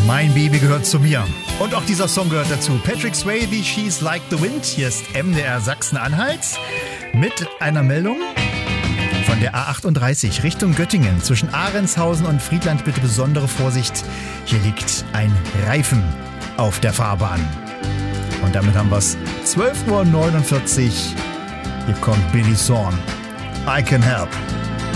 Mein Baby gehört zu mir. Und auch dieser Song gehört dazu. Patrick Swayze, She's Like the Wind. Hier ist MDR Sachsen-Anhalt mit einer Meldung von der A38 Richtung Göttingen. Zwischen Ahrendshausen und Friedland bitte besondere Vorsicht. Hier liegt ein Reifen auf der Fahrbahn. Und damit haben wir es. 12:49 Uhr. Hier kommt Billy Thorne. I Can Help.